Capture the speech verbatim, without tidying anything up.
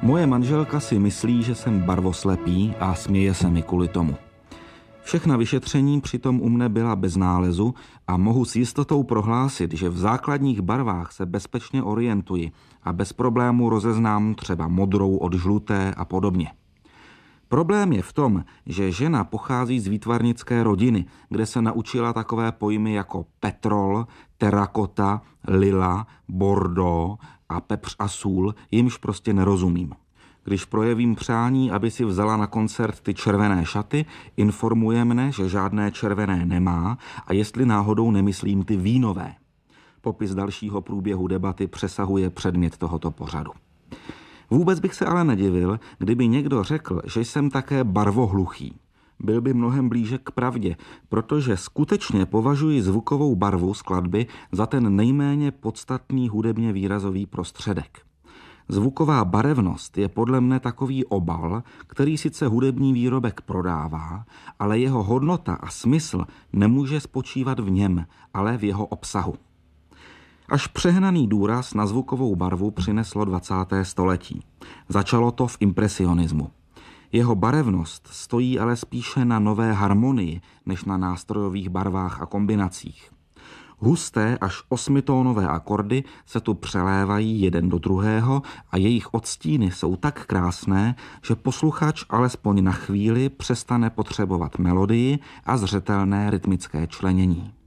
Moje manželka si myslí, že jsem barvoslepý a směje se mi kvůli tomu. Všechna vyšetření přitom u mne byla bez nálezu a mohu s jistotou prohlásit, že v základních barvách se bezpečně orientuji a bez problému rozeznám třeba modrou od žluté a podobně. Problém je v tom, že žena pochází z výtvarnické rodiny, kde se naučila takové pojmy jako petrol, terakota, lila, bordeaux a pepř a sůl, jimž prostě nerozumím. Když projevím přání, aby si vzala na koncert ty červené šaty, informuje mne, že žádné červené nemá a jestli náhodou nemyslím ty vínové. Popis dalšího průběhu debaty přesahuje předmět tohoto pořadu. Vůbec bych se ale nedivil, kdyby někdo řekl, že jsem také barvohluchý. Byl by mnohem blíže k pravdě, protože skutečně považuji zvukovou barvu skladby za ten nejméně podstatný hudebně výrazový prostředek. Zvuková barevnost je podle mne takový obal, který sice hudební výrobek prodává, ale jeho hodnota a smysl nemůže spočívat v něm, ale v jeho obsahu. Až přehnaný důraz na zvukovou barvu přineslo dvacáté století. Začalo to v impresionismu. Jeho barevnost stojí ale spíše na nové harmonii, než na nástrojových barvách a kombinacích. Husté až osmitónové akordy se tu přelévají jeden do druhého a jejich odstíny jsou tak krásné, že posluchač alespoň na chvíli přestane potřebovat melodii a zřetelné rytmické členění.